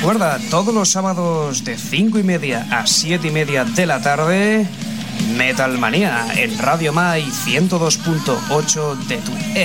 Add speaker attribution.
Speaker 1: Recuerda, todos los sábados de 5:30 a 7:30 de la tarde, Metal Manía en Radio Mai 102.8 de tu